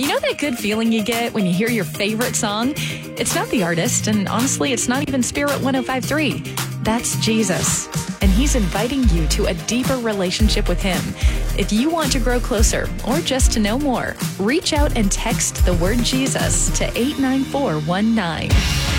You know that good feeling you get when you hear your favorite song? It's not the artist, and honestly, it's not even Spirit 105.3. That's Jesus. And he's inviting you to a deeper relationship with him. If you want to grow closer or just to know more, reach out and text the word Jesus to 89419.